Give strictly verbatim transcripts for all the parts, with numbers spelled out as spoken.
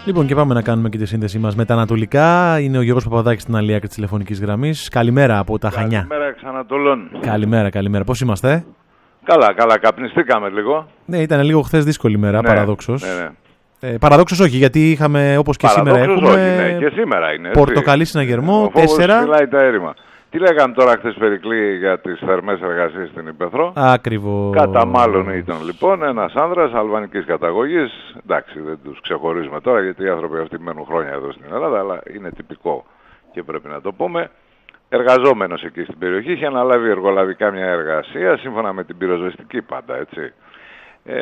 Λοιπόν, και πάμε να κάνουμε και τη σύνδεσή μας με τα ανατολικά. Είναι ο Γιώργος Παπαδάκης στην άλλη άκρη της τηλεφωνικής γραμμής. Καλημέρα από τα Χανιά. Καλημέρα εξ Ανατολών. Καλημέρα, καλημέρα. Πώς είμαστε? Καλά, καλά. Καπνιστήκαμε λίγο. Ναι, ήταν λίγο χθες δύσκολη μέρα, ναι, παραδόξως. Ναι, ναι. Ε, παραδόξως όχι, γιατί είχαμε όπως και παραδόξως σήμερα έχουμε. Όχι, ναι, και σήμερα είναι. Πορτοκαλί συναγερμό, τέσσερα. Φυλάει τα έρημα. Τι λέγανε τώρα χθες Περικλή για τις θερμές εργασίες στην Ήπεθρο? Ακριβώς. Κατά μάλλον ήταν λοιπόν ένας άνδρας αλβανικής καταγωγής. Εντάξει, δεν τους ξεχωρίζουμε τώρα γιατί οι άνθρωποι αυτοί μένουν χρόνια εδώ στην Ελλάδα, αλλά είναι τυπικό και πρέπει να το πούμε. Εργαζόμενος εκεί στην περιοχή, είχε αναλάβει εργολαβικά μια εργασία σύμφωνα με την πυροσβεστική πάντα, έτσι. Ε,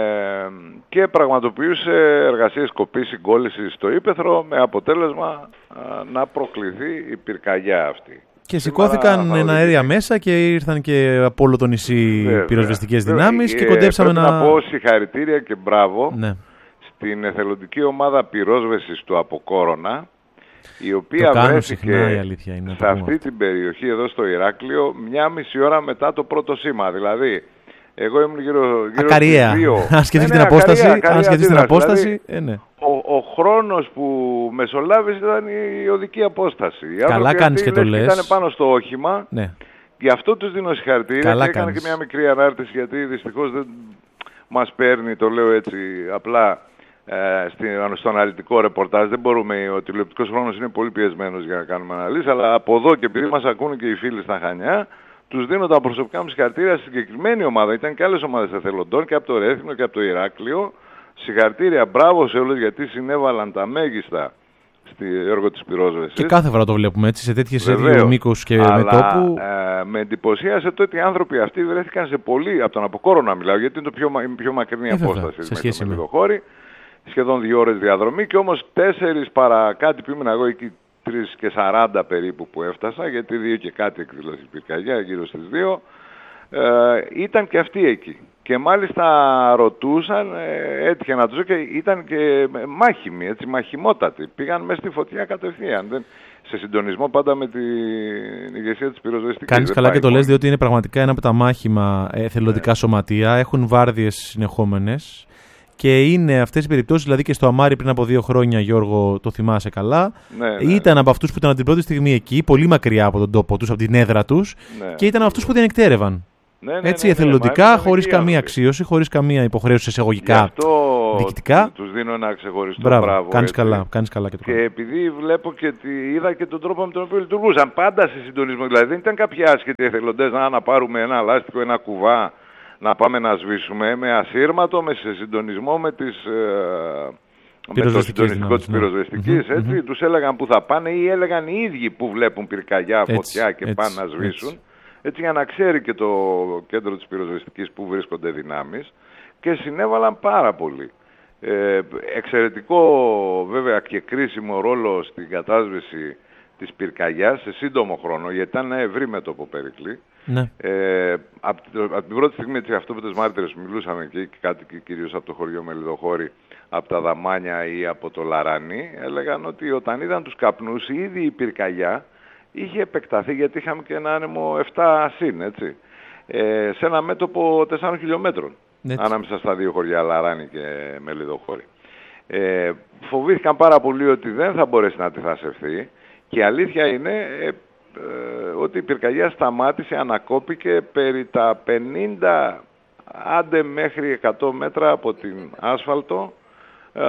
και πραγματοποιούσε εργασίες κοπής συγκόλλησης στο Ήπεθρο με αποτέλεσμα α, να προκληθεί η πυρκαγιά αυτή. Και σηκώθηκαν αέρια μέσα και ήρθαν και από όλο το νησί πυροσβεστικές δυνάμεις και κοντέψαμε να... να... να πω συγχαρητήρια και μπράβο ναι. στην εθελοντική ομάδα πυρόσβεσης του Αποκόρονα, η οποία βρέθηκε συχνά, η αλήθεια είναι, σε αυτή την περιοχή εδώ στο Ηράκλειο μια μισή ώρα μετά το πρώτο σήμα. Δηλαδή, εγώ ήμουν γύρω, γύρω Ακαριέα. δύο... Αν σκεφτείς την απόσταση, αν σκεφτείς την απόσταση, δηλαδή, ε, ναι. ο, ο χρόνος που μεσολάβησε ήταν η οδική απόσταση. Καλά κάνεις και το λες. Ήταν πάνω στο όχημα. Ναι. Γι' αυτό τους δίνω συγχαρητήρια και έκανα και μια μικρή ανάρτηση, γιατί δυστυχώς δεν μας παίρνει, το λέω έτσι απλά, ε, στο αναλυτικό ρεπορτάζ. Δεν μπορούμε, ο τηλεοπτικός χρόνος είναι πολύ πιεσμένος για να κάνουμε αναλύσεις, αλλά από εδώ και επειδή μας ακούνε και οι φίλοι στα Χανιά, τους δίνω τα προσωπικά μου συγχαρητήρια στη συγκεκριμένη ομάδα. Ήταν και άλλες ομάδες εθελοντών και από το Ρέθυμνο και από το Ηράκλειο. Συγχαρητήρια, μπράβο σε όλους, γιατί συνέβαλαν τα μέγιστα στο έργο της πυρόσβεσης. Και κάθε φορά το βλέπουμε έτσι, σε τέτοιες μήκους και αλλά, μετόπου. Ε, με εντυπωσίασε το ότι οι άνθρωποι αυτοί βρέθηκαν σε πολύ, από τον Αποκόρονα μιλάω, γιατί είναι το πιο, η πιο μακρινή ε, απόσταση σε σχέση με με το χώρι, σχεδόν δύο ώρες διαδρομή, και όμως τέσσερις παρά κάτι που ήμουν εγώ εκεί, τρεις και σαράντα περίπου που έφτασα, γιατί δύο και κάτι εκδηλώσει πυρκαγιά, γύρω στις δύο, ε, ήταν και αυτοί εκεί. Και μάλιστα ρωτούσαν, ε, έτυχε να τους, και ήταν και μάχημοι, έτσι, μαχημότατοι. Πήγαν μέσα στη φωτιά κατευθείαν. Δεν, σε συντονισμό πάντα με την ηγεσία της πυροσβεστικής. Κάνεις καλά και το λες, διότι είναι πραγματικά ένα από τα μάχημα εθελοντικά ναι. σωματεία. Έχουν βάρδιες συνεχόμενες. Και είναι αυτές οι περιπτώσεις, δηλαδή και στο Αμάρι πριν από δύο χρόνια, Γιώργο, το θυμάσαι καλά. Ναι, ναι. Ήταν από αυτούς που ήταν την πρώτη στιγμή εκεί, πολύ μακριά από τον τόπο τους, από την έδρα τους, ναι. και ήταν αυτούς που την εκτέρευαν. Ναι, ναι, έτσι, ναι, ναι, εθελοντικά, ναι, χωρίς καμία άνθρωποι. αξίωση, χωρίς καμία υποχρέωση εισαγωγικά διοικητικά. Τους δίνω ένα ξεχωριστό μπράβο. μπράβο. Κάνεις καλά, κάνεις καλά και το Και πράγμα. Επειδή βλέπω και τη, είδα και τον τρόπο με τον οποίο λειτουργούσαν, πάντα σε συντονισμό. Δηλαδή δεν ήταν κάποιοι άσχετοι εθελοντές να, να πάρουμε ένα λάστιχο, ένα κουβά, να πάμε να σβήσουμε, με ασύρματο, με σε συντονισμό με τις... Ε, με το συντονιστικό της πυροσβεστικής, ναι. έτσι, mm-hmm. τους έλεγαν που θα πάνε ή έλεγαν οι ίδιοι που βλέπουν πυρκαγιά, φωτιά έτσι, και έτσι, πάνε να σβήσουν. Έτσι. έτσι για να ξέρει και το κέντρο της πυροσβεστικής που βρίσκονται δυνάμεις, και συνέβαλαν πάρα πολύ. Ε, εξαιρετικό βέβαια και κρίσιμο ρόλο στην κατάσβεση της πυρκαγιάς σε σύντομο χρόνο, γιατί ήταν ένα ευρύ μέτωπο, Περικλή. Ναι. Ε, από, από την πρώτη στιγμή, έτσι, αυτό που τις μάρτυρες που μιλούσαμε και, και κάτι και κυρίως από το χωριό Μελιδοχώρη, από τα Δαμάνια ή από το Λαράνι, έλεγαν ότι όταν είδαν τους καπνούς, ήδη η πυρκαγιά είχε επεκταθεί, γιατί είχαμε και ένα άνεμο επτά συν, έτσι, ε, σε ένα μέτωπο τεσσάρων χιλιόμετρων, έτσι, ανάμεσα στα δύο χωριά, Λαράνι και Μελιδοχώρη. Ε, φοβήθηκαν πάρα πολύ ότι δεν θα μπορέσει να αντιθασευθεί, και η αλήθεια είναι ε, ε, ότι η πυρκαγιά σταμάτησε, ανακόπηκε περί τα πενήντα άντε μέχρι εκατό μέτρα από την άσφαλτο. Ε,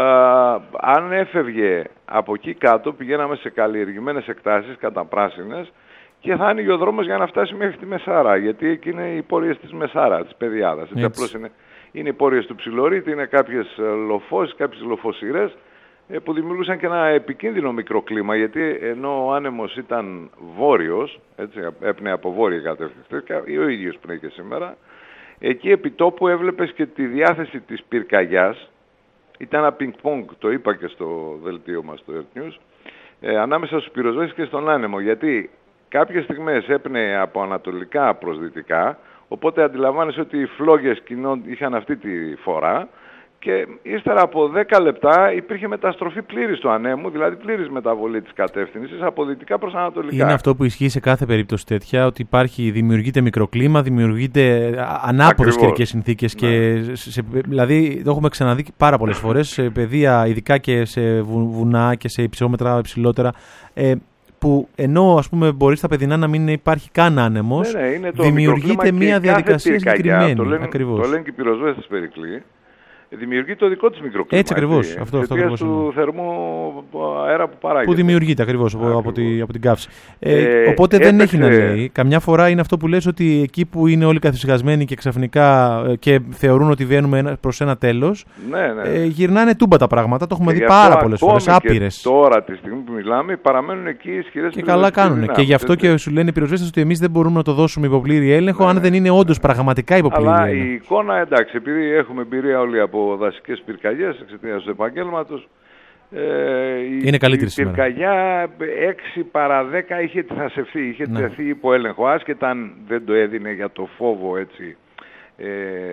αν έφευγε από εκεί κάτω, πηγαίναμε σε καλλιεργημένες εκτάσεις καταπράσινες, και θα άνοιγε ο δρόμος για να φτάσει μέχρι τη Μεσάρα, γιατί εκεί είναι οι πορείες της Μεσάρα, της Παιδιάδας. Έτσι. Απλώς είναι, είναι οι πορείες του Ψιλορίτη, είναι κάποιες λοφώσεις, κάποιες λοφοσιρές, που δημιουργούσαν και ένα επικίνδυνο μικροκλίμα, γιατί ενώ ο άνεμος ήταν βόρειος, έτσι, έπνεε από βόρεια κατεύθυνση, ο ίδιος πνέει και σήμερα, εκεί επί τόπου έβλεπες και τη διάθεση της πυρκαγιάς. Ήταν ένα πινκ-πονγκ, το είπα και στο δελτίο μας στο Earth News, ε, ανάμεσα στους πυροσβέστες και στον άνεμο, γιατί κάποιες στιγμές έπνεε από ανατολικά προς δυτικά, οπότε αντιλαμβάνεσαι ότι οι φλόγες κοινών είχαν αυτή τη φορά, Και ύστερα από δέκα λεπτά υπήρχε μεταστροφή πλήρης του ανέμου, δηλαδή πλήρης μεταβολή της κατεύθυνσης από δυτικά προς ανατολικά. Είναι αυτό που ισχύει σε κάθε περίπτωση τέτοια, ότι υπάρχει, δημιουργείται μικροκλίμα, δημιουργείται ανάποδες καιρικές συνθήκες. Ναι. Και σε, δηλαδή το έχουμε ξαναδεί πάρα πολλές φορές σε πεδία, ειδικά και σε βουνά και σε υψηλόμετρα υψηλότερα. Ε, που ενώ ας πούμε μπορεί στα παιδινά να μην υπάρχει καν άνεμος, ναι, ναι, δημιουργείται μια διαδικασία συγκεκριμένη. Το λένε, το λένε και οι πυροσβέστες Περικλή. Δημιουργεί το δικό της μικροκλίμα. Έτσι ακριβώς. Αυτό, αυτό ακριβώς του είναι. Θερμού αέρα που παράγεται. Που δημιουργείται ακριβώς από, από, τη, από την καύση. Ε, ε, οπότε έπαιξε... δεν έχει να λέει. Καμιά φορά είναι αυτό που λες, ότι εκεί που είναι όλοι καθησυχασμένοι και ξαφνικά και θεωρούν ότι βαίνουμε προς ένα τέλος, ναι, ναι. Ε, γυρνάνε τούμπα τα πράγματα. Το έχουμε και δει πάρα πολλές φορές. Άπειρες. Τώρα τη στιγμή που μιλάμε παραμένουν εκεί ισχυρές. Και καλά κάνουν. Και γι' αυτό και σου λένε οι πυροσβέστες ότι εμείς δεν μπορούμε να το δώσουμε υποπλήρη έλεγχο, αν δεν είναι όντως πραγματικά υποπλήρη έλεγχο. Αλλά η εικόνα, εντάξει, επειδή έχουμε εμπειρία όλοι από δασικές πυρκαγιές εξαιτίας του επαγγέλματος. Ε, είναι καλύτερη η πυρκαγιά έξι παρά δέκα είχε τεθασευθεί, είχε ναι. τεθεί υπό έλεγχο, άσχετα αν δεν το έδινε για το φόβο, έτσι. Ε,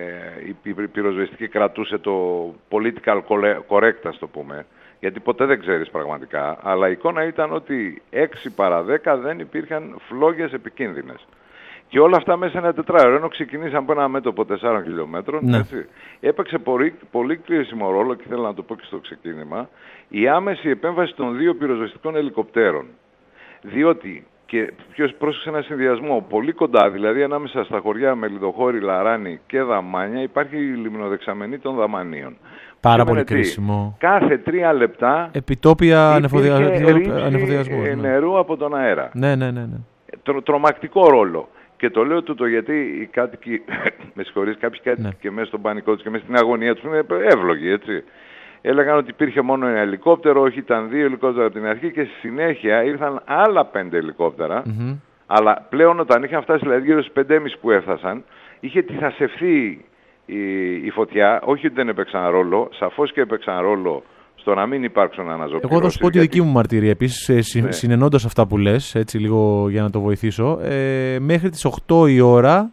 η πυροσβεστική κρατούσε το political correct, ας το πούμε, γιατί ποτέ δεν ξέρεις πραγματικά, αλλά η εικόνα ήταν ότι έξι παρά δέκα δεν υπήρχαν φλόγες επικίνδυνες. Και όλα αυτά μέσα σε ένα τετράωρο, ενώ ξεκινήσαμε από ένα μέτωπο τεσσάρων χιλιόμετρων, ναι. έτσι, έπαιξε πολύ, πολύ κρίσιμο ρόλο, και θέλω να το πω και στο ξεκίνημα, η άμεση επέμβαση των δύο πυροσβεστικών ελικοπτέρων. Διότι, και ποιος πρόσεξε ένα συνδυασμό, πολύ κοντά, δηλαδή ανάμεσα στα χωριά Μελιδοχώρη, Λαράνη και Δαμάνια, υπάρχει η λιμνοδεξαμενή των Δαμανίων. Πάρα πολύ κρίσιμο. Κάθε τρία λεπτά επιτόπια ανεφοδιασμού νερού από τον αέρα. Ναι, ναι, ναι, ναι. Τρο, τρομακτικό ρόλο. Και το λέω τούτο γιατί οι κάτοικοι, με συγχωρείς, κάποιοι κάτοικοι ναι. και μέσα στον πανικό τους και μέσα στην αγωνία τους είναι εύλογοι, έτσι. Έλεγαν ότι υπήρχε μόνο ένα ελικόπτερο, όχι, ήταν δύο ελικόπτερα από την αρχή, και στη συνέχεια ήρθαν άλλα πέντε ελικόπτερα. Mm-hmm. Αλλά πλέον όταν είχαν φτάσει, δηλαδή γύρω στους πέντε και μισό που έφτασαν, είχε τυθασευθεί η, η φωτιά. Όχι ότι δεν έπαιξαν ρόλο, σαφώς και έπαιξαν ρόλο στο να μην υπάρξουν αναζωπηρώσεις. Εγώ θα σου πω τη δική μου μαρτυρία επίσης, ναι. συνενώντας αυτά που λες, έτσι λίγο για να το βοηθήσω. Ε, μέχρι τις οκτώ η ώρα,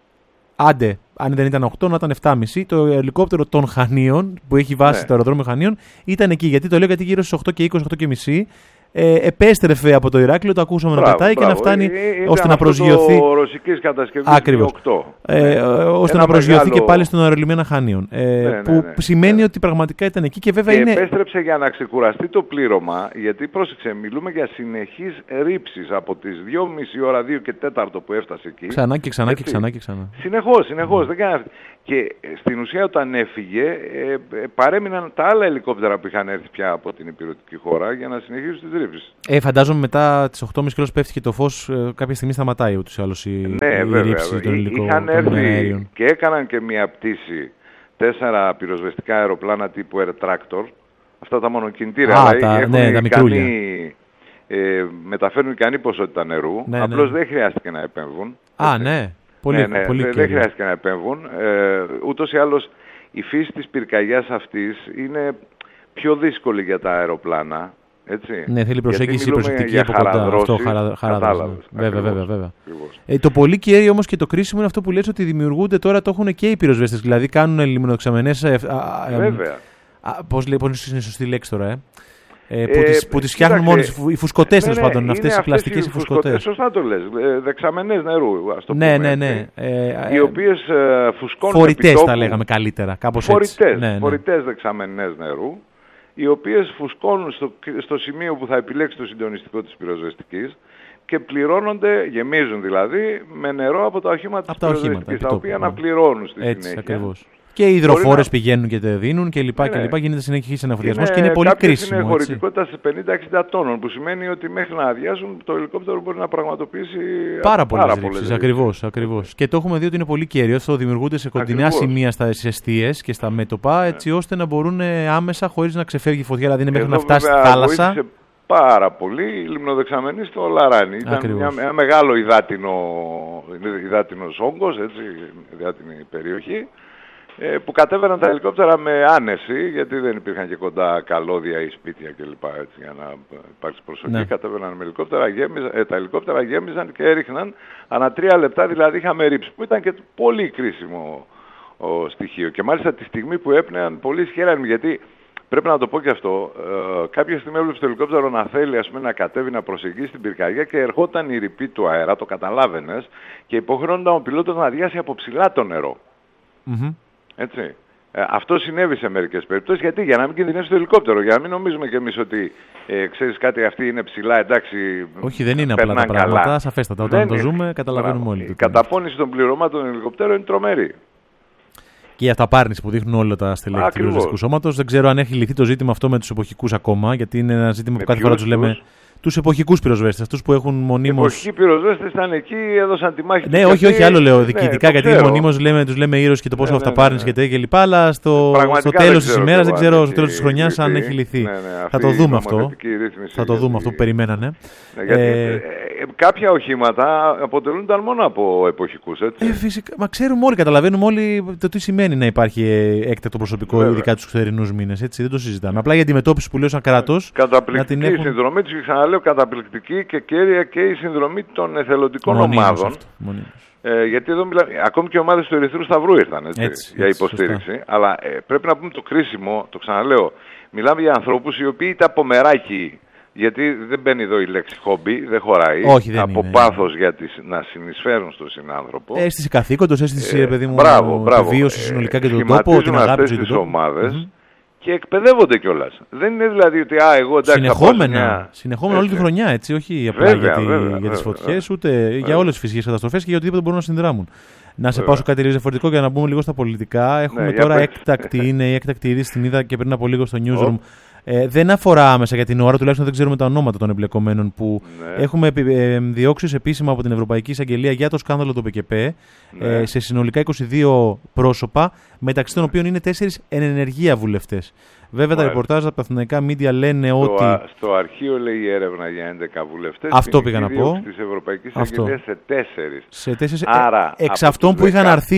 άντε, αν δεν ήταν οκτώ, να ήταν επτά και μισή, το ελικόπτερο των Χανίων, που έχει βάσει ναι. το αεροδρόμιο Χανίων, ήταν εκεί. Γιατί το λέω, γιατί γύρω στις οκτώ και είκοσι, οκτώ και μισή, ε, επέστρεφε από το Ηράκλειο, το ακούσαμε μπράβο, να πετάει μπράβο. Και να φτάνει Ή, ώστε να προσγειωθεί. Το ρωσικής κατασκευής οκτώ. Ε, ώστε ένα να προσγειωθεί μεγάλο... και πάλι στον αερολιμένα Χανίων. Ε, ναι, ναι, που ναι, σημαίνει ναι. ότι πραγματικά ήταν εκεί και βέβαια και είναι. Επέστρεψε για να ξεκουραστεί το πλήρωμα, γιατί πρόσεξε, μιλούμε για συνεχείς ρήψεις από τις δυόμιση ώρα, δύο και τέσσερα που έφτασε εκεί. Ξανά και ξανά και ξανά και ξανά. Συνεχώς, συνεχώς. Mm. Δεν κάνει... Και στην ουσία όταν έφυγε, ε, ε, παρέμειναν τα άλλα ελικόπτερα που είχαν έρθει πια από την υπηρετική χώρα για να συνεχίσουν τις ρήψεις. Ε, φαντάζομαι μετά τις οκτώ και μισή πέφτει και το φως, ε, κάποια στιγμή σταματάει ούτως ή άλλως η, ναι, η βέβαια, ρήψη των υλικών. Είχαν έρθει αέριων. Και έκαναν και μια πτήση τέσσερα πυροσβεστικά αεροπλάνα τύπου Air Tractor. Αυτά τα μονοκινητήρια, Α, τα, έχουν ναι, τα μικρούλια. Ε, μεταφέρουν ικανή ποσότητα νερού, ναι, απλώς ναι. δεν χρειάστηκε να επέμβουν. Α, ναι. Πολύ, ναι, ναι, πολύ δεν, δεν χρειάστηκε να επέμβουν. Ε, ούτως ή άλλως η φύση της πυρκαγιάς αυτής είναι πιο δύσκολη για τα αεροπλάνα. Έτσι. Ναι, θέλει προσέγγιση προσεκτική από κοντά. Αυτό χαράδραση. Ναι. Βέβαια, βέβαια, βέβαια. Ε, το πολύ κέριο όμως και το κρίσιμο είναι αυτό που λες, ότι δημιουργούνται τώρα, το έχουν και οι πυροσβέστες. Δηλαδή κάνουν λιμνοξαμενές. Βέβαια. Πώς λέει, πώς είναι η σωστή λέξη τώρα, ε. Ε, που, ε, τις, που τις φτιάχνουν μόνες οι φουσκωτές, τέλος ναι, ναι, πάντων, αυτές οι πλαστικές οι φουσκωτές. Σωστά το λες, δεξαμενές νερού, ας το ναι, πούμε. Ναι, ναι, ε, οι οποίες ε, φουσκώνουν φορητές επιτόπου, τα λέγαμε καλύτερα, κάπως φορητές, έτσι. Ναι, ναι. Φορητές δεξαμενές νερού, οι οποίες φουσκώνουν στο, στο σημείο που θα επιλέξει το συντονιστικό της πυροσβεστικής και πληρώνονται, γεμίζουν δηλαδή, με νερό από τα οχήματα της πυροσβεστικής, τα οποία αναπληρώνουν στη έτσι, συνέχεια. Ακριβώς. Και οι υδροφόρες να... πηγαίνουν και τε δίνουν και λοιπά, ναι, και λοιπά. Γίνεται συνεχής αναφοδιασμός είναι, και είναι πολύ κρίσιμο. Είναι χωρητικότητα σε πενήντα με εξήντα τόνων, που σημαίνει ότι μέχρι να αδειάσουν το ελικόπτερο μπορεί να πραγματοποιήσει πάρα πολλές ρήψεις. Ακριβώς, ακριβώς. Και το έχουμε δει ότι είναι πολύ κέριο. Αυτό δημιουργούνται σε κοντινά ακριβώς. Σημεία στα εστίες και στα μέτωπα, ναι. έτσι ώστε να μπορούν άμεσα χωρίς να ξεφεύγει η φωτιά, δηλαδή είναι μέχρι να φτάσει στη θάλασσα. Πάρα πολύ η λιμνοδεξαμενή στο Λαράνι. Ήταν μια, ένα μεγάλο υδάτινο, υδάτινος όγκος, έτσι, υδάτινη περιοχή, ε, που κατέβαιναν τα ελικόπτερα με άνεση, γιατί δεν υπήρχαν και κοντά καλώδια ή σπίτια κλπ. Έτσι, για να υπάρξει προσοχή. Ναι. Κατέβαιναν με ελικόπτερα, γέμιζαν, ε, τα ελικόπτερα γέμιζαν και έριχναν ανά τρία λεπτά, δηλαδή είχαμε ρήψη, που ήταν και πολύ κρίσιμο ο στοιχείο. Και μάλιστα τη στιγμή που έπνεαν πολύ ισχυρά, γιατί πρέπει να το πω και αυτό, ε, κάποια στιγμή έβλεπε το ελικόπτερο να θέλει ας πούμε, να κατέβει να προσεγγίσει την πυρκαγιά και ερχόταν η ρηπή του αέρα, το καταλάβαινες, και υποχρεώνονταν ο πιλότος να αδειάσει από ψηλά το νερό. Mm-hmm. Έτσι. Ε, αυτό συνέβη σε μερικές περιπτώσεις. Γιατί? Για να μην κινδυνεύσει το ελικόπτερο. Για να μην νομίζουμε κι εμείς ότι ε, ξέρεις κάτι, αυτοί είναι ψηλά, εντάξει. Όχι, δεν είναι απλά τα πράγματα. Σαφέστατα. Όταν δεν το ζούμε, καταλαβαίνουμε όλοι. Η καταπώνηση των πληρωμάτων των ελικοπτέρων είναι τρομερή. Και η αυταπάρνηση που δείχνουν όλα τα στελέχη του πυροσβεστικού σώματος. Δεν ξέρω αν έχει λυθεί το ζήτημα αυτό με τους εποχικούς ακόμα, γιατί είναι ένα ζήτημα που κάθε φορά τους λέμε. Τους εποχικούς πυροσβέστες, αυτούς που έχουν μονίμως. Οι εποχικοί πυροσβέστες ήταν εκεί, έδωσαν τη μάχη. Ναι, όχι, όχι, άλλο λέω διοικητικά, ναι, γιατί μονίμως λέμε, τους λέμε ήρωες και το πόσο ναι, αυταπάρνηση ναι, ναι. και λοιπά. Αλλά στο, στο τέλος της ημέρας, δεν ξέρω, στο τέλος της χρονιάς, αν έχει λυθεί. Ναι, ναι, θα το δούμε αυτό. Θα το δούμε αυτό που περιμένανε. Ναι, γιατί, ε, ε, κάποια οχήματα αποτελούνταν μόνο από εποχικούς, έτσι. Ε, φυσικά, μα ξέρουμε όλοι, καταλαβαίνουμε όλοι το τι σημαίνει να υπάρχει έκτακτο προσωπικό, βέβαια. Ειδικά τους θερινούς μήνες. Δεν το συζητάμε. Απλά για αντιμετώπιση που λέω σαν κράτος. Καταπληκτική έχουν... συνδρομή τους και ξαναλέω καταπληκτική και κέρια και η συνδρομή των εθελοντικών μονίμως ομάδων. Αυτό, ε, γιατί εδώ μιλάμε, ακόμη και ομάδες του Ερυθρού Σταυρού ήρθαν έτσι, έτσι, για υποστήριξη. Σωστά. Αλλά ε, πρέπει να πούμε το κρίσιμο, το ξαναλέω, μιλάμε για ανθρώπους οι οποίοι ήταν από μεράκι. Γιατί δεν μπαίνει εδώ η λέξη χόμπι, δεν χωράει. Όχι, δεν από είναι, πάθος ναι. για τις, να συνεισφέρουν στον συνάνθρωπο. Αίσθηση καθήκοντος, αίσθηση ε, παιδί μου, μπράβο, μπράβο. βίωση συνολικά και τον τόπο, την αγάπη του. Αυτές τις ομάδες mm-hmm. και εκπαιδεύονται κιόλας. Δεν είναι δηλαδή ότι α, εγώ εντάξει. Συνεχόμενα, μια... συνεχόμενα όλη τη χρονιά, έτσι, όχι απλά βέβαια, για, τη, βέβαια, για τις φωτιές, ούτε βέβαια. για όλες τις φυσικές καταστροφές και για οτιδήποτε μπορούν να συνδράμουν. Να σε πάω κάτι διαφορετικό για να μπούμε λίγο στα πολιτικά. Έχουμε ναι, τώρα έκτακτη, είναι η έκτακτη είδηση, την είδα και πριν από λίγο στο newsroom. Ε, δεν αφορά άμεσα για την ώρα, τουλάχιστον δεν ξέρουμε τα ονόματα των εμπλεκομένων που ναι. έχουμε ε, διώξεις επίσημα από την Ευρωπαϊκή Εισαγγελία για το σκάνδαλο του ΠΚΠ ναι. ε, σε συνολικά είκοσι δύο πρόσωπα, μεταξύ των οποίων είναι τέσσερις εν ενεργεία βουλευτές. Βέβαια, Μάλιστα. τα ρεπορτάζ από τα εθνικά μίντια λένε στο ότι. Α, στο αρχείο λέει η έρευνα για έντεκα βουλευτές. Αυτό πήγα να πω. Της Ευρωπαϊκής Εισαγγελίας σε τέσσερις. Σε τέσσερις. Άρα, εξ αυτών που είχαν αρθεί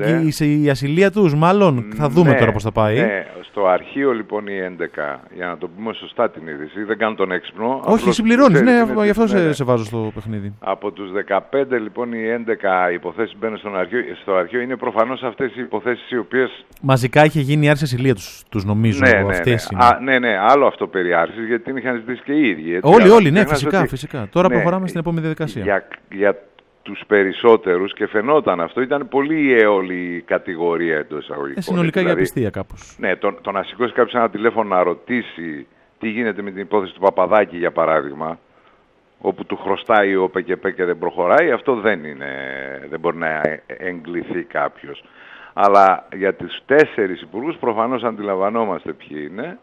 η, η ασυλία τους, μάλλον. Θα δούμε ναι, τώρα πώς θα πάει. Ναι, στο αρχείο λοιπόν οι έντεκα, για να το πούμε σωστά την είδηση, δεν κάνω τον έξυπνο. Όχι, συμπληρώνεις, ναι, γι' αυτό σε, σε βάζω στο παιχνίδι. Από τους δεκαπέντε λοιπόν οι έντεκα υποθέσεις μπαίνουν στον αρχείο, στο αρχείο. Είναι προφανώς αυτές οι υποθέσεις οι οποίες. Μαζικά είχε γίνει η άρση ασυλία τους, τους νομίζω. Ναι, ναι, αυτές ναι. Α, ναι, ναι, άλλο αυτό περί άρσης, γιατί την είχαν ζητήσει και οι ίδιοι. Έτσι, όλοι, όλοι, ναι, φυσικά, ότι... φυσικά. Τώρα ναι, προχωράμε στην επόμενη διαδικασία. Για, για τους περισσότερους, και φαινόταν αυτό, ήταν πολύ αιώλη κατηγορία εντός εισαγωγικών. Ε, συνολικά δηλαδή, για πιστία κάπως. Ναι, το, το να σηκώσει κάποιος ένα τηλέφωνο να ρωτήσει τι γίνεται με την υπόθεση του Παπαδάκη, για παράδειγμα, όπου του χρωστάει ο ΠΚΠ και δεν προχωράει, αυτό δεν, είναι, δεν μπορεί να εγκληθεί κάποιος. Αλλά για τους τέσσερις υπουργούς προφανώς αντιλαμβανόμαστε ποιοι είναι.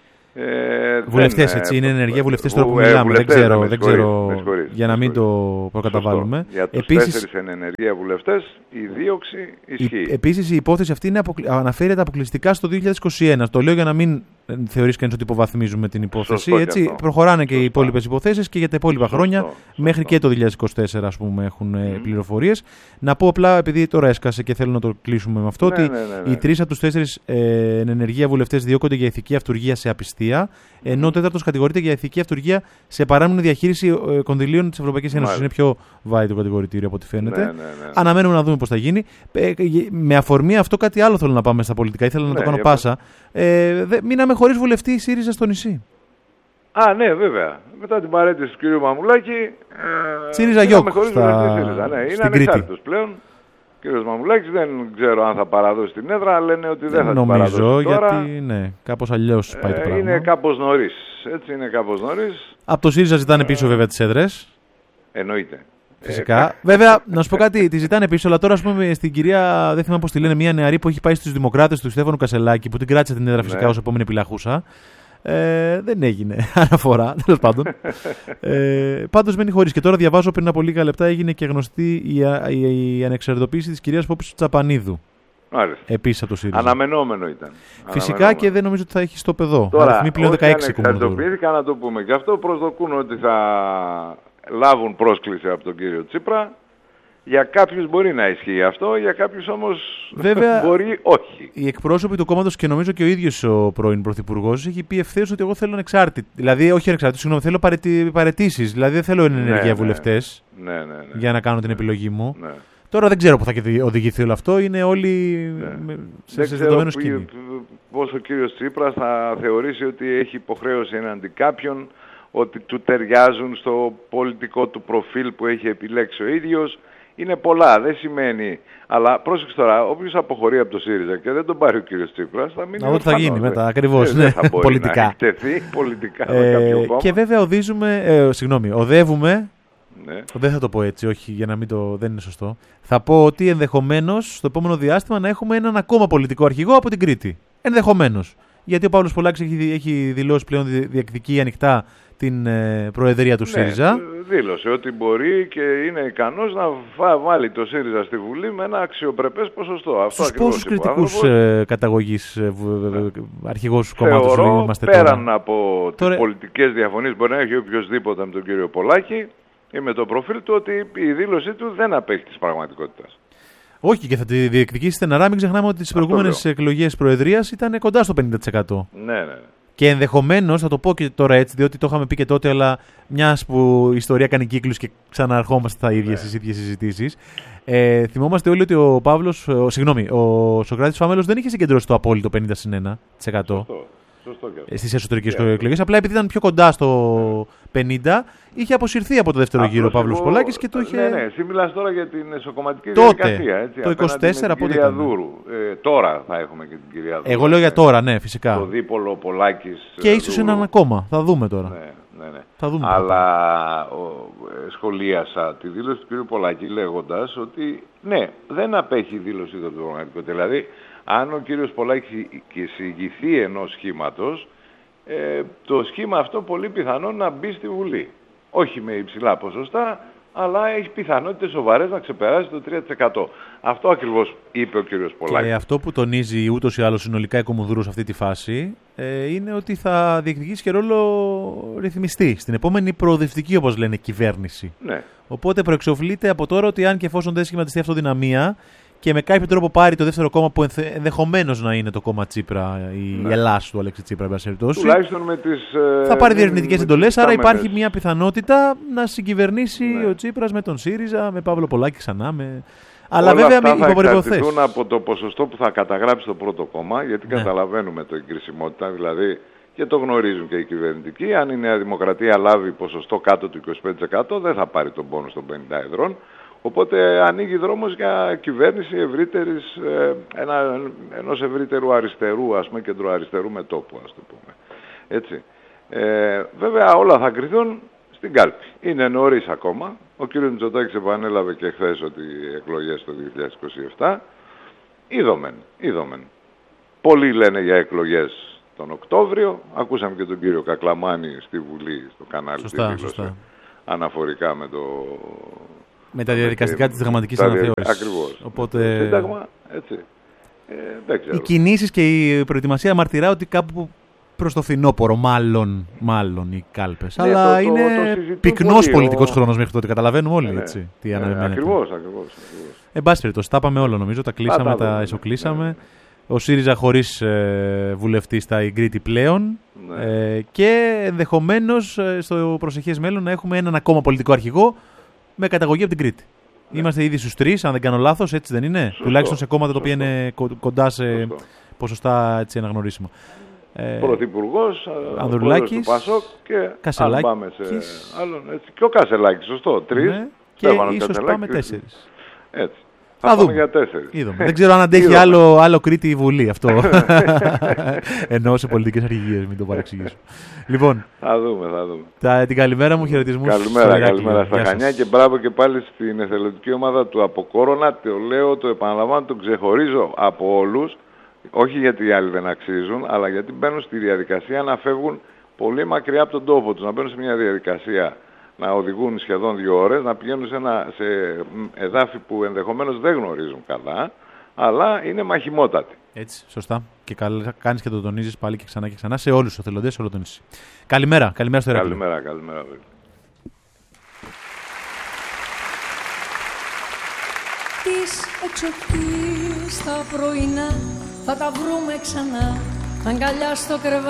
Ε, βουλευτές, έτσι, είναι ενεργεία βουλευτές τώρα που ε, μιλάμε. Δεν ξέρω, δεν ξέρω με συγχωρείς, για να μην το προκαταβάλουμε. Σωστό. Για τους επίσης, τέσσερις εν ενεργεία βουλευτές η δίωξη ισχύει. Επίσης η υπόθεση αυτή είναι αποκλει... αναφέρεται αποκλειστικά στο δύο χιλιάδες είκοσι ένα. Το λέω για να μην θεωρείς κανείς ότι υποβαθμίζουμε την υπόθεση. Έτσι, και προχωράνε και οι υπόλοιπες υποθέσεις και για τα υπόλοιπα σωστό, χρόνια σωστό. Μέχρι και το δύο χιλιάδες είκοσι τέσσερα ας πούμε, έχουν mm. πληροφορίες. Να πω απλά, επειδή τώρα έσκασε και θέλω να το κλείσουμε με αυτό, ναι, ότι ναι, ναι, ναι. οι τρεις από τους τέσσερις ε, εν ενεργεία βουλευτές διώκονται για ηθική αυτουργία σε απιστία, ενώ ο τέταρτος κατηγορείται για ηθική αυτουργία σε παράνομη διαχείριση ε, κονδυλίων της Ευρωπαϊκής Ένωσης. Είναι πιο βάει το κατηγορητήριο από ό,τι φαίνεται. Ναι, ναι, ναι. Αναμένουμε να δούμε πώς θα γίνει. Ε, με αφορμή αυτό, κάτι άλλο θέλω να πάμε στα πολιτικά. Ήθελα να ναι, το κάνω πάσα. Ε, δε, μείναμε χωρίς βουλευτή ΣΥΡΙΖΑ στο νησί. Α, ναι, βέβαια. Μετά την παρέτηση του κ. Μαμουλάκη. Ε, ΣΥΡΙΖΑ Γιώκ. Στα... Ναι, είναι ανεξάρτητος πλέον. Ο κ. Μαμουλάκης δεν ξέρω αν θα παραδώσει την έδρα, λένε ότι δεν, δεν θα την παραδώσει τώρα. Νομίζω, γιατί ναι, κάπως αλλιώς πάει ε, το πράγμα. Είναι κάπως νωρίς. Έτσι είναι κάπως νωρίς. Από το ΣΥΡΙΖΑ ζητάνε πίσω βέβαια τις έδρες. Εννοείται. Φυσικά. Ε, βέβαια, να σου πω κάτι, τη ζητάνε πίσω, αλλά τώρα, ας πούμε, στην κυρία, δεν θυμάμαι πώς τη λένε, μια νεαρή που έχει πάει στους Δημοκράτες του Στέφανου Κασελάκη, που την κράτησε την έδρα φυσικά ναι. ως επόμενη επιλαχούσα. Ε, δεν έγινε αναφορά, τέλος πάντων. ε, πάντως μένει χωρίς. Και τώρα διαβάζω πριν από λίγα λεπτά έγινε και γνωστή η, η, η ανεξαρτητοποίηση της κυρίας Πόπης Τσαπανίδου. Επίσης από το ΣΥΡΙΖΑ. Αναμενόμενο ήταν. Φυσικά Αναμενόμενο. Και δεν νομίζω ότι θα έχει στο πεδό. Τώρα, αριθμοί πλέον δεκαέξι που ανεξαρτητοποιήθηκαν, να το πούμε. Και αυτό προσδοκούν ότι θα λάβουν πρόσκληση από τον κύριο Τσίπρα. Για κάποιους μπορεί να ισχύει αυτό, για κάποιους όμως βέβαια, μπορεί όχι. Οι εκπρόσωποι του κόμματος και νομίζω και ο ίδιος ο πρώην πρωθυπουργός έχει πει ευθέως ότι εγώ θέλω ανεξάρτητη. Δηλαδή, όχι ανεξάρτητη, συγγνώμη, θέλω παραιτήσεις. Δηλαδή, δεν θέλω ενεργεία ναι, βουλευτές ναι, ναι, ναι, ναι, για να κάνω την ναι, επιλογή μου. Ναι. Τώρα δεν ξέρω πού θα οδηγηθεί όλο αυτό. Είναι όλοι ναι. σε, σε δεδομένο σκηνή. Πώς ο κύριος Τσίπρας θα θεωρήσει ότι έχει υποχρέωση έναντι κάποιον, ότι του ταιριάζουν στο πολιτικό του προφίλ που έχει επιλέξει ο ίδιος. Είναι πολλά, δεν σημαίνει. Αλλά πρόσεξε τώρα, όποιος αποχωρεί από το ΣΥΡΙΖΑ και δεν τον πάρει ο κύριος Τσίπρας, θα μείνει. Να δω τι θα γίνει μετά, ακριβώς. Ναι, θα μπορεί πολιτικά. Να εκτεθεί πολιτικά ε, με κάποιο κόμμα. Και βέβαια οδίζουμε, ε, συγγνώμη, οδεύουμε. Ναι. Δεν θα το πω έτσι, όχι, για να μην το. Δεν είναι σωστό. Θα πω ότι ενδεχομένως στο επόμενο διάστημα να έχουμε έναν ακόμα πολιτικό αρχηγό από την Κρήτη. Ενδεχομένως. Γιατί ο Παύλος Πολάκης έχει, έχει δηλώσει πλέον διεκδικεί ανοιχτά την ε, προεδρία του ναι, ΣΥΡΙΖΑ. Δήλωσε ότι μπορεί και είναι ικανός να βάλει το ΣΥΡΙΖΑ στη Βουλή με ένα αξιοπρεπές ποσοστό. Στους πόσους κριτικούς ε, καταγωγής ε, ναι. αρχηγός κομμάτους είμαστε τώρα? Πέραν από τώρα... τις πολιτικές διαφωνίες μπορεί να έχει οποιοδήποτε με τον κύριο Πολάκη ή με το προφίλ του, ότι η δήλωσή του δεν απέχει της πραγματικότητας. Όχι, και θα τη διεκδικήσει στεναρά. Μην ξεχνάμε ότι τις προηγούμενες εκλογές προεδρίας ήταν κοντά στο πενήντα τοις εκατό. Ναι, ναι. Και ενδεχομένως, θα το πω και τώρα έτσι, διότι το είχαμε πει και τότε, αλλά μιας που η ιστορία κάνει κύκλους και ξαναρχόμαστε στα ίδια, ναι. στις ίδιες συζητήσεις. Ε, θυμόμαστε όλοι ότι ο Παύλος, ο, συγγνώμη, ο Σωκράτης Φάμελος δεν είχε συγκεντρώσει το απόλυτο πενήντα συν ένα τοις εκατό. Σωστό. Σωστό στις εσωτερικές yeah. εκλογές. Απλά επειδή ήταν πιο κοντά στο πενήντα, είχε αποσυρθεί από το δεύτερο γύρο ο Παύλος εγώ... Πολάκης και το είχε. Ναι, ναι, εσύ μιλάς τώρα για την εσωκομματική τότε, διαδικασία. Έτσι, το είκοσι τέσσερα πότε ήταν. Δούρου. Ε, τώρα θα έχουμε και την κυρία Δούρου. Εγώ λέω για τώρα, ναι, φυσικά. Το δίπολο Πολάκης. Και ίσως έναν ακόμα. Θα δούμε τώρα. Ναι, ναι, ναι. Θα δούμε αλλά ο, ε, σχολίασα τη δήλωση του κ. Πολάκη λέγοντας ότι ναι, δεν απέχει η δήλωση του πραγματικού. Δηλαδή, αν ο κύριος Πολάκης εισηγηθεί ενός σχήματος, ε, το σχήμα αυτό πολύ πιθανό να μπει στη Βουλή. Όχι με υψηλά ποσοστά, αλλά έχει πιθανότητες σοβαρές να ξεπεράσει το τρία τοις εκατό. Αυτό ακριβώς είπε ο κύριος Πολάκης. Και αυτό που τονίζει ούτως ή άλλως συνολικά η Κομμουνδούρου σε αυτή τη φάση ε, είναι ότι θα διεκδικήσει και ρόλο ρυθμιστή στην επόμενη προοδευτική, όπως λένε, κυβέρνηση. Ναι. Οπότε προεξοφλείται από τώρα ότι αν και εφόσον δεν σχηματιστεί αυτοδυναμία και με κάποιο τρόπο πάρει το δεύτερο κόμμα που ενδεχομένως να είναι το κόμμα Τσίπρα, η ναι. Ελλάς του Αλέξη Τσίπρα, τουλάχιστον με τις, θα πάρει διερευνητικές εντολές, άρα υπάρχει μια πιθανότητα να συγκυβερνήσει ναι. ο Τσίπρας με τον ΣΥΡΙΖΑ, με Παύλο Πολάκη ξανά. Με... Αλλά όλα βέβαια αυτά με υποπροϋποθέσεις. Θα εξαρτηθούν από το ποσοστό που θα καταγράψει το πρώτο κόμμα, γιατί ναι. καταλαβαίνουμε το εγκρισιμότητα, δηλαδή και το γνωρίζουν και οι κυβερνητικοί. Αν η Νέα Δημοκρατία λάβει ποσοστό κάτω του είκοσι πέντε τοις εκατό, δεν θα πάρει τον πόνο των πενήντα εδρών. Οπότε ανοίγει δρόμος για κυβέρνηση ευρύτερης, ε, ένα, ενός ευρύτερου αριστερού, ας πούμε, κεντροαριστερού μετώπου, ας το πούμε. Έτσι. Ε, βέβαια όλα θα κρυθούν στην κάλπη. Είναι νωρίς ακόμα. Ο κ. Μητσοτάκης επανέλαβε και χθες ότι οι εκλογές το δύο χιλιάδες είκοσι επτά. Είδομεν, είδομεν. Πολλοί λένε για εκλογές τον Οκτώβριο. Ακούσαμε και τον κύριο Κακλαμάνη στη Βουλή, στο κανάλι σωστά, τη δήλωση, αναφορικά με το... με τα διαδικαστικά της δραματικής αναθεώρησης. Ακριβώς. Οπότε... το Σύνταγμα, έτσι. Ε, δεν ξέρω. Οι κινήσεις και η προετοιμασία μαρτυρά ότι κάπου προς το φθινόπωρο, μάλλον, μάλλον οι κάλπες. Ναι, αλλά το, είναι το, το πυκνός πολιτικός ο... χρόνος μέχρι τότε. Καταλαβαίνουμε όλοι, ναι, έτσι. Τι ναι, αναμένεται. Ακριβώς, ακριβώς. Εν πάση περιπτώσει, τα είπαμε όλα νομίζω. Τα κλείσαμε, τα, τα ισοκλείσαμε. Ναι. Ο ΣΥΡΙΖΑ χωρίς ε, βουλευτή στα Κρήτη πλέον. Ναι. Ε, και ενδεχομένως ε, στο προσεχές μέλλον να έχουμε έναν ακόμα πολιτικό αρχηγό με καταγωγή από την Κρήτη. Ναι. Είμαστε ήδη στους τρεις, αν δεν κάνω λάθος, έτσι δεν είναι. Σωστό. Τουλάχιστον σε κόμματα τα οποία είναι κοντά σε σωστό. Ποσοστά έτσι, αναγνωρίσιμα. Ε, Πρωθυπουργός, Ανδρουλάκης, του Πασόκ και Κασελάκης, αν πάμε σε άλλον, έτσι. Και ο Κασελάκης, σωστό, τρεις. Ναι, και ίσως πάμε τέσσερις. Έτσι. Θα, θα δούμε. Για τέσσερις. Δεν ξέρω αν αντέχει άλλο, άλλο Κρήτη η Βουλή αυτό. Εννοώ σε πολιτικές αρχηγίες, μην το παρεξηγήσω. Λοιπόν, θα δούμε, θα δούμε. Τα, την καλημέρα μου, χαιρετισμούς. Καλημέρα, καλημέρα στα Χανιά και μπράβο και πάλι στην εθελοντική ομάδα του Αποκόρονα. Το λέω, το επαναλαμβάνω, το ξεχωρίζω από όλους. Όχι γιατί οι άλλοι δεν αξίζουν, αλλά γιατί μπαίνουν στη διαδικασία να φεύγουν πολύ μακριά από τον τόπο τους. Να μπαίνουν σε μια διαδικασία να οδηγούν σχεδόν δύο ώρες, να πηγαίνουν σε, ένα, σε εδάφη που ενδεχομένως δεν γνωρίζουν καλά, αλλά είναι μαχημότατοι. Έτσι, σωστά. Και καλά, κάνεις και το τονίζεις πάλι και ξανά και ξανά σε όλους τους εθελοντές, σε όλο το νησί. Καλημέρα, καλημέρα στο Ηράκλειο. Καλημέρα, καλημέρα. Τις εξοχής στα πρωινά θα τα βρούμε ξανά, αγκαλιά στο κρεβάτι.